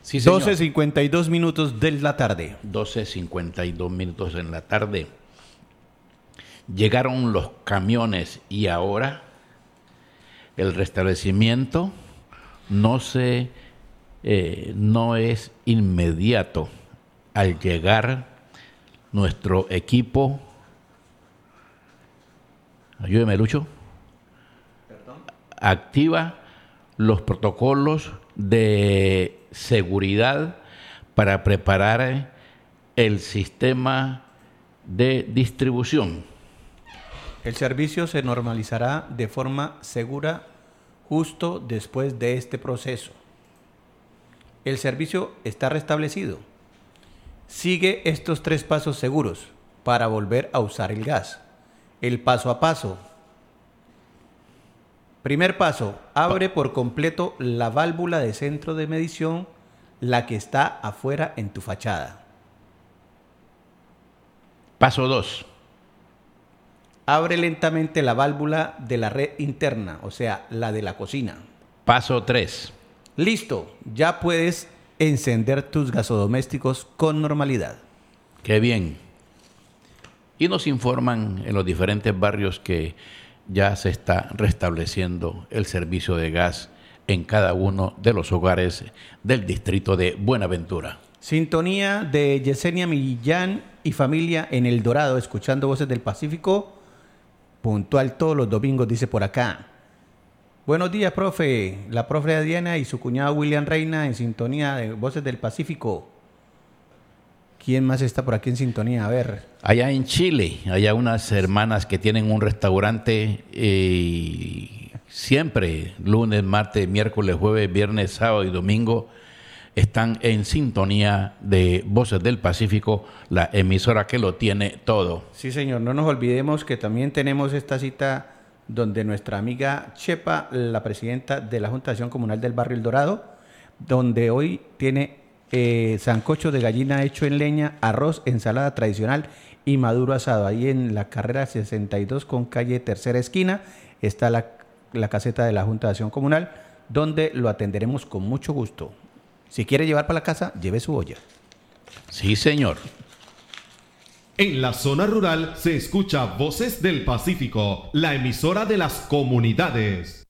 Sí, señor. 12:52 minutos de la tarde. 12:52 minutos en la tarde. Llegaron los camiones y ahora el restablecimiento no es inmediato. Al llegar nuestro equipo, ayúdeme, Lucho, activa los protocolos de seguridad para preparar el sistema de distribución. El servicio se normalizará de forma segura justo después de este proceso. El servicio está restablecido. Sigue estos 3 pasos seguros para volver a usar el gas. El paso a paso. Primer paso, abre por completo la válvula de centro de medición, la que está afuera en tu fachada. Paso 2. Abre lentamente la válvula de la red interna, o sea, la de la cocina. Paso 3. Listo, ya puedes encender tus gasodomésticos con normalidad. Qué bien. Y nos informan en los diferentes barrios que ya se está restableciendo el servicio de gas en cada uno de los hogares del distrito de Buenaventura. Sintonía de Yesenia Millán y familia en El Dorado, escuchando Voces del Pacífico, puntual todos los domingos, dice por acá. Buenos días, profe. La profe Adriana y su cuñado William Reina en sintonía de Voces del Pacífico. ¿Quién más está por aquí en sintonía? A ver. Allá en Chile, hay unas hermanas que tienen un restaurante siempre, lunes, martes, miércoles, jueves, viernes, sábado y domingo, están en sintonía de Voces del Pacífico, la emisora que lo tiene todo. Sí, señor. No nos olvidemos que también tenemos esta cita donde nuestra amiga Chepa, la presidenta de la Junta de Acción Comunal del Barrio El Dorado, donde hoy tiene sancocho de gallina hecho en leña, arroz, ensalada tradicional y maduro asado. Ahí en la carrera 62 con calle Tercera Esquina está la caseta de la Junta de Acción Comunal, donde lo atenderemos con mucho gusto. Si quiere llevar para la casa, lleve su olla. Sí, señor. En la zona rural se escucha Voces del Pacífico, la emisora de las comunidades.